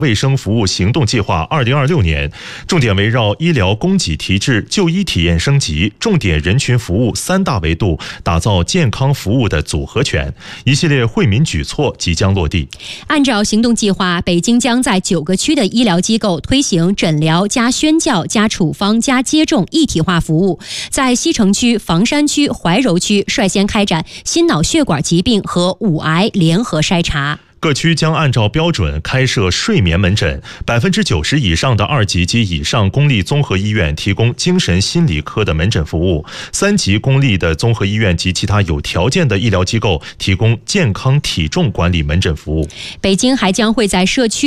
卫生服务行动计划2026年，重点围绕医疗供给提质、就医体验升级、重点人群服务3大维度，打造健康服务的组合拳。一系列惠民举措即将落地。 按照行动计划，北京将在9个区的医疗机构推行诊疗加宣教加处方加接种一体化服务，在西城区、房山区、怀柔区率先开展心脑血管疾病和5癌联合筛查。 各区将按照标准开设睡眠门诊，90%以上的2级及以上公立综合医院提供精神心理科的门诊服务，3级公立的综合医院及其他有条件的医疗机构提供健康体重管理门诊服务。 北京还将会在社区